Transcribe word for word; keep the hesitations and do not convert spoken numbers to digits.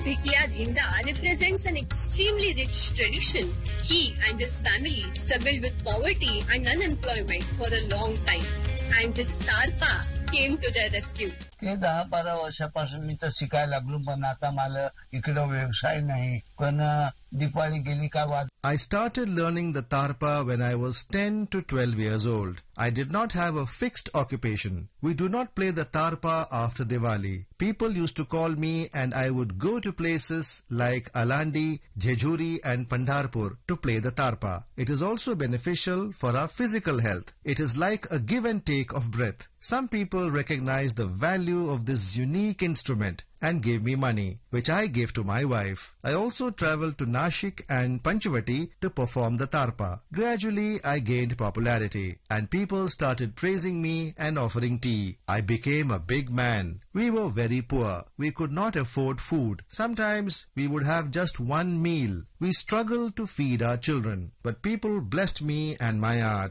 Bhikya Dhinda represents an extremely rich tradition. He and his family struggled with poverty and unemployment for a long time, and his tarpa came to their rescue. ते दहा बारा वर्षापासून मी तर शिकायला लागलो, पण आता मला इकडं व्यवसाय नाही. पण दिवाळी गेली का वाद. I started learning the tarpa when I was ten to twelve years old. I did not have a fixed occupation. We do not play the tarpa after Diwali. People used to call me and I would go to places like Alandi, Jejuri and Pandharpur to play the tarpa. It is also beneficial for our physical health. It is like a give and take of breath. Some people recognize the value of this unique instrument and gave me money, which I gave to my wife. I also traveled to Nashik and Panchavati to perform the tarpa. Gradually, I gained popularity and people started praising me and offering tea. I became a big man. We were very poor. We could not afford food. Sometimes we would have just one meal. We struggled to feed our children. But people blessed me and my art.